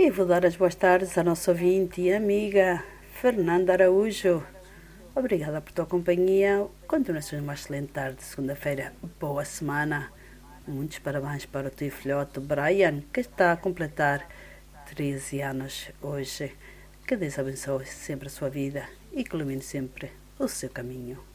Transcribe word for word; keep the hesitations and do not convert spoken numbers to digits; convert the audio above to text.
E vou dar as boas tardes à nossa ouvinte e amiga Fernanda Araújo. Obrigada por tua companhia. Continuações uma excelente tarde, segunda-feira. Boa semana. Muitos parabéns para o teu filhote Brian, que está a completar treze anos hoje. Que Deus abençoe sempre a sua vida e que ilumine sempre o seu caminho.